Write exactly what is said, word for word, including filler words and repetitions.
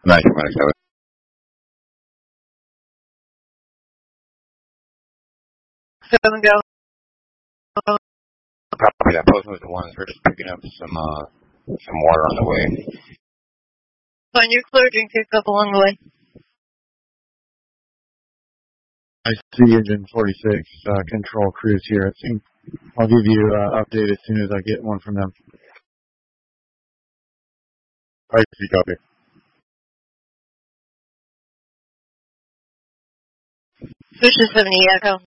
Nice, nice. Seven gallon. Probably that post was the ones for just picking up some uh some water on the way. Fine, you're clear. Drink pick up along the way. I see Engine forty-six uh, control crews here. I think I'll give you an uh, update as soon as I get one from them. I see, copy. Fisher seventy Echo.